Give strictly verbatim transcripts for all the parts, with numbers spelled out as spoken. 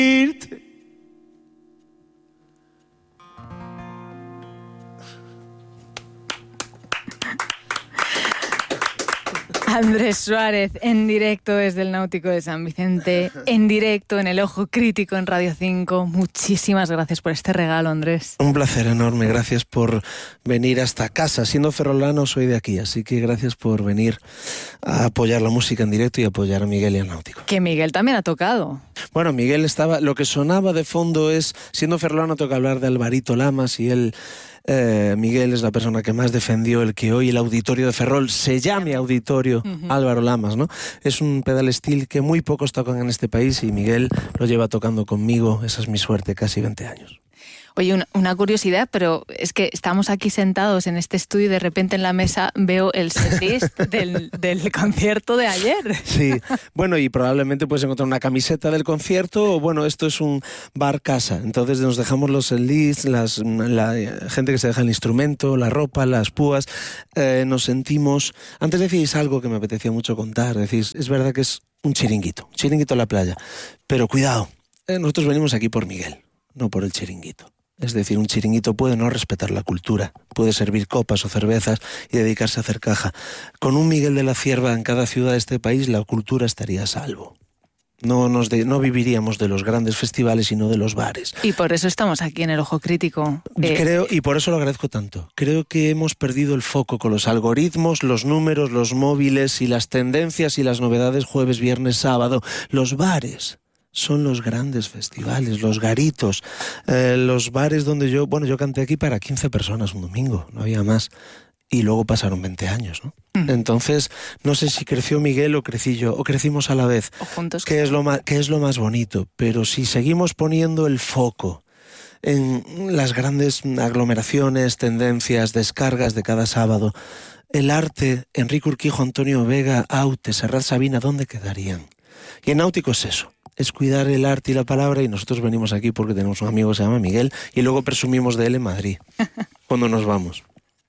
Andrés Suárez, en directo desde el Náutico de San Vicente, en directo en El Ojo Crítico en Radio cinco. Muchísimas gracias por este regalo, Andrés. Un placer enorme, gracias por venir hasta casa. Siendo ferrolano, soy de aquí, así que gracias por venir a apoyar la música en directo y apoyar a Miguel y al Náutico. Que Miguel también ha tocado. Bueno, Miguel estaba... Lo que sonaba de fondo es... Siendo ferrolano toca hablar de Alvarito Lamas y él... Eh, Miguel es la persona que más defendió el que hoy el auditorio de Ferrol se llame Auditorio uh-huh. Álvaro Lamas, ¿no? Es un pedal steel que muy pocos tocan en este país y Miguel lo lleva tocando conmigo, esa es mi suerte, casi veinte años. Oye, una, una curiosidad, pero es que estamos aquí sentados en este estudio y de repente en la mesa veo el setlist del, del concierto de ayer. Sí, bueno, y probablemente puedes encontrar una camiseta del concierto, o bueno, esto es un bar casa, entonces nos dejamos los setlists, las, la gente que se deja el instrumento, la ropa, las púas, eh, nos sentimos... Antes decíais algo que me apetecía mucho contar, decís, es verdad que es un chiringuito, un chiringuito en la playa, pero cuidado, eh, nosotros venimos aquí por Miguel, no por el chiringuito. Es decir, un chiringuito puede no respetar la cultura, puede servir copas o cervezas y dedicarse a hacer caja. Con un Miguel de la Cierva en cada ciudad de este país, la cultura estaría a salvo. No, nos de, no viviríamos de los grandes festivales, sino de los bares. Y por eso estamos aquí en El Ojo Crítico. Eh... Creo, y por eso lo agradezco tanto. Creo que hemos perdido el foco con los algoritmos, los números, los móviles y las tendencias y las novedades jueves, viernes, sábado. Los bares son los grandes festivales, los garitos, eh, los bares donde yo, bueno, yo canté aquí para quince personas un domingo, no había más. Y luego pasaron veinte años, ¿no? Mm. Entonces, no sé si creció Miguel o crecí yo, o crecimos a la vez. O juntos. Que es lo más, que es lo más bonito. Pero si seguimos poniendo el foco en las grandes aglomeraciones, tendencias, descargas de cada sábado, el arte, Enrique Urquijo, Antonio Vega, Aute, Serrat Sabina, ¿dónde quedarían? Y en Náutico es eso. Es cuidar el arte y la palabra, y nosotros venimos aquí porque tenemos un amigo que se llama Miguel y luego presumimos de él en Madrid cuando nos vamos.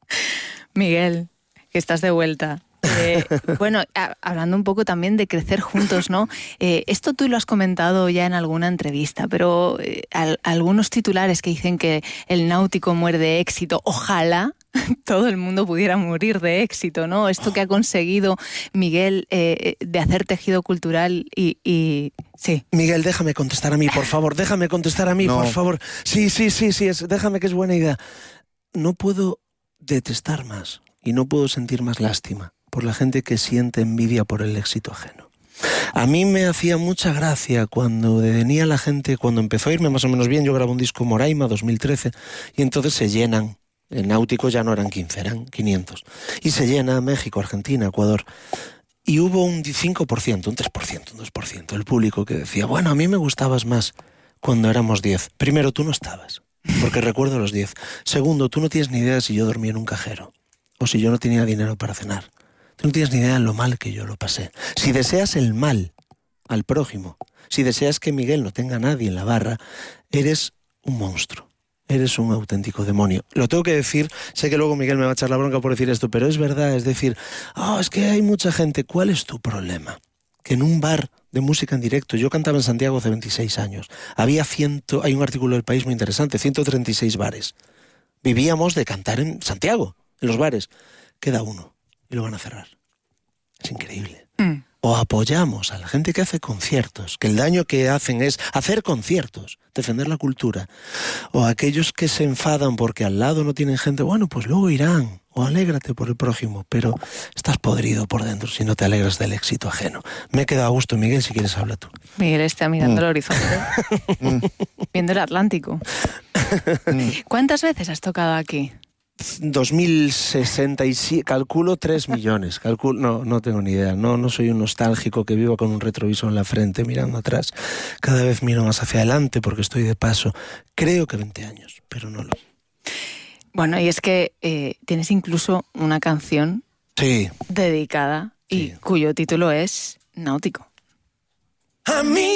Miguel, que estás de vuelta. Eh, bueno, a, hablando un poco también de crecer juntos, ¿no? Eh, esto tú lo has comentado ya en alguna entrevista, pero eh, al, algunos titulares que dicen que el Náutico muere de éxito, ojalá todo el mundo pudiera morir de éxito, ¿no? Esto que ha conseguido Miguel eh, de hacer tejido cultural y, y... Sí. Miguel, déjame contestar a mí, por favor, déjame contestar a mí, no. por favor. Sí, sí, sí, sí, es, déjame, que es buena idea. No puedo detestar más y no puedo sentir más lástima por la gente que siente envidia por el éxito ajeno. A mí me hacía mucha gracia cuando venía la gente, cuando empezó a irme más o menos bien, yo grabo un disco Moraima dos mil trece y entonces se llenan. En Náutico ya no eran quince, eran quinientos. Y se llena México, Argentina, Ecuador. Y hubo un cinco por ciento, un tres por ciento, un dos por ciento, el público que decía, bueno, a mí me gustabas más cuando éramos diez. Primero, tú no estabas, porque recuerdo los diez. Segundo, tú no tienes ni idea de si yo dormía en un cajero o si yo no tenía dinero para cenar. Tú no tienes ni idea de lo mal que yo lo pasé. Si deseas el mal al prójimo, si deseas que Miguel no tenga a nadie en la barra, eres un monstruo. Eres un auténtico demonio. Lo tengo que decir, sé que luego Miguel me va a echar la bronca por decir esto, pero es verdad, es decir, oh, es que hay mucha gente. ¿Cuál es tu problema? Que en un bar de música en directo, yo cantaba en Santiago hace veintiséis años, había ciento, hay un artículo del País muy interesante, ciento treinta y seis bares. Vivíamos de cantar en Santiago, en los bares. Queda uno y lo van a cerrar. Es increíble. Mm. O apoyamos a la gente que hace conciertos, que el daño que hacen es hacer conciertos, defender la cultura. O aquellos que se enfadan porque al lado no tienen gente, bueno, pues luego irán. O alégrate por el prójimo, pero estás podrido por dentro si no te alegras del éxito ajeno. Me he quedado a gusto, Miguel, si quieres habla tú. Miguel está mirando mm. el horizonte, viendo el Atlántico. ¿Cuántas veces has tocado aquí? dos mil sesenta y siete, calculo tres millones. Calculo, no, no tengo ni idea. No, no soy un nostálgico que viva con un retrovisor en la frente mirando atrás. Cada vez miro más hacia adelante porque estoy de paso. Creo que veinte años, pero no lo sé. Bueno, y es que eh, tienes incluso una canción sí. dedicada y sí. cuyo título es Náutico. A mí